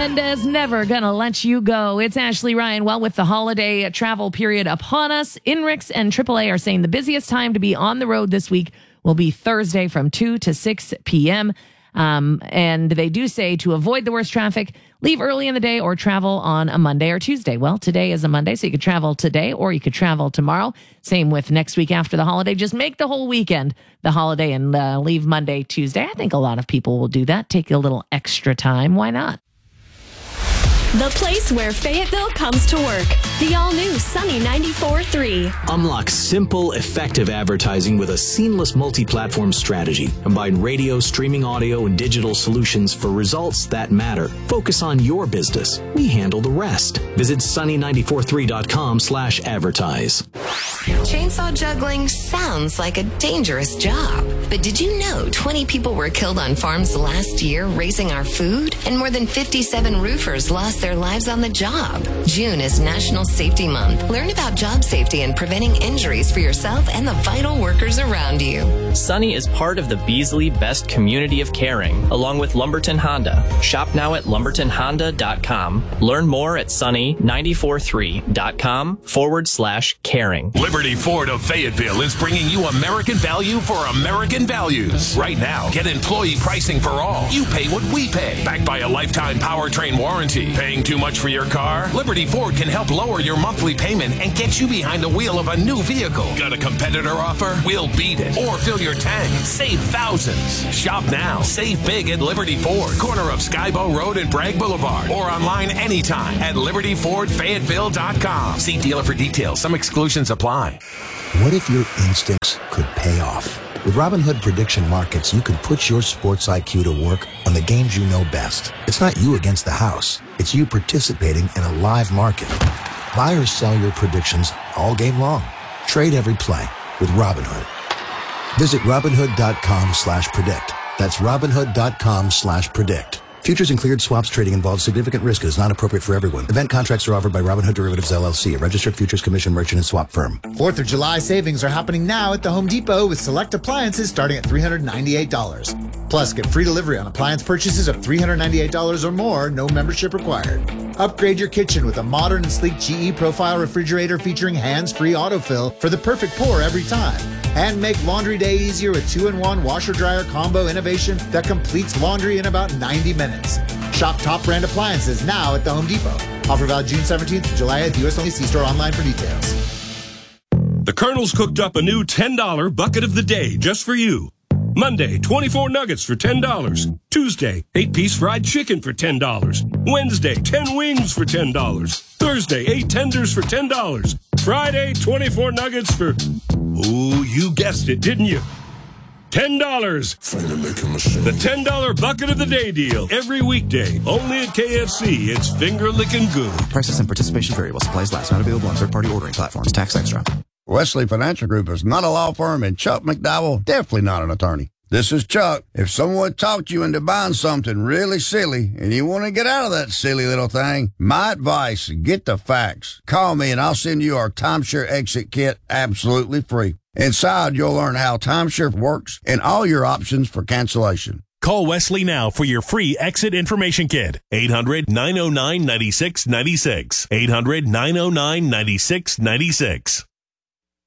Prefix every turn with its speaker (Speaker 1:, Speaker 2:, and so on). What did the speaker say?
Speaker 1: and is never gonna let you go. It's Ashley Ryan. Well, with the holiday travel period upon us, INRIX and AAA are saying the busiest time to be on the road this week will be Thursday from 2 to 6 p.m. And they do say to avoid the worst traffic, leave early in the day or travel on a Monday or Tuesday. Well, today is a Monday, so you could travel today or you could travel tomorrow. Same with next week after the holiday. Just make the whole weekend the holiday and leave Monday, Tuesday. I think a lot of people will do that. Take a little extra time. Why not?
Speaker 2: The place where Fayetteville comes to work. The all-new Sunny 94.3.
Speaker 3: Unlock simple, effective advertising with a seamless multi-platform strategy. Combine radio, streaming audio, and digital solutions for results that matter. Focus on your business. We handle the rest. Visit sunny943.com/advertise.
Speaker 4: Chainsaw juggling sounds like a dangerous job. But did you know 20 people were killed on farms last year raising our food? And more than 57 roofers lost their lives on the job. June is National Safety Month. Learn about job safety and preventing injuries for yourself and the vital workers around you.
Speaker 5: Sunny is part of the Beasley Best Community of Caring, along with Lumberton Honda. Shop now at lumbertonhonda.com. Learn more at sunny943.com/caring.
Speaker 6: Liberty Ford of Fayetteville is bringing you American value for American values. Right now, get employee pricing for all. You pay what we pay. Backed by a lifetime powertrain warranty. Paying too much for your car? Liberty Ford can help lower your monthly payment and get you behind the wheel of a new vehicle. Got a competitor offer? We'll beat it. Or fill your tank. Save thousands. Shop now. Save big at Liberty Ford, corner of Skybow Road and Bragg Boulevard. Or online anytime at libertyfordfayetteville.com. See dealer for details. Some exclusions apply.
Speaker 7: What if your instincts could pay off? With Robinhood Prediction Markets, you can put your sports IQ to work on the games you know best. It's not you against the house. It's you participating in a live market. Buy or sell your predictions all game long. Trade every play with Robinhood. Visit Robinhood.com/predict. That's Robinhood.com/predict. Futures and cleared swaps trading involves significant risk and is not appropriate for everyone. Event contracts are offered by Robinhood Derivatives LLC, a registered futures commission merchant and swap firm.
Speaker 8: 4th of July savings are happening now at the Home Depot with select appliances starting at $398. Plus, get free delivery on appliance purchases of $398 or more, no membership required. Upgrade your kitchen with a modern and sleek GE Profile refrigerator featuring hands-free autofill for the perfect pour every time. And make laundry day easier with 2-in-1 washer-dryer combo innovation that completes laundry in about 90 minutes. Shop top brand appliances now at the Home Depot. Offer valid June 17th to July at the US only. See store online for details.
Speaker 9: The Colonel's cooked up a new $10 bucket of the day just for you. Monday, 24 nuggets for $10. Tuesday, 8-piece fried chicken for $10. Wednesday, 10 wings for $10. Thursday, 8 tenders for $10. Friday, 24 nuggets for... Ooh, you guessed it, didn't you? $10. The $10 bucket of the day deal. Every weekday. Only at KFC. It's finger licking good.
Speaker 10: Prices and participation vary while supplies last. Not available on third-party ordering platforms. Tax extra.
Speaker 11: Wesley Financial Group is not a law firm, and Chuck McDowell definitely not an attorney. This is Chuck. If someone talked you into buying something really silly and you want to get out of that silly little thing, my advice, get the facts. Call me and I'll send you our timeshare exit kit absolutely free. Inside, you'll learn how timeshare works and all your options for cancellation.
Speaker 12: Call Wesley now for your free exit information kit. 800-909-9696. 800-909-9696.